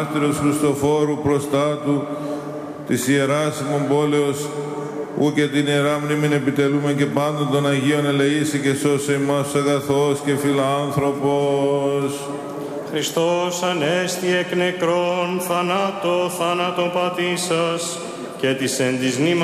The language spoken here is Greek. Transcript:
μάρτυρος Χριστοφόρου προστάτου της Ιεράς ημών πόλεως, ου και την Ιερά Μνήμην επιτελούμε και πάντων των Αγίων ελεήσει και σώσε ημάς αγαθός και φιλάνθρωπος. Χριστός ανέστη εκ νεκρών, θάνατον πατήσας, και της εν της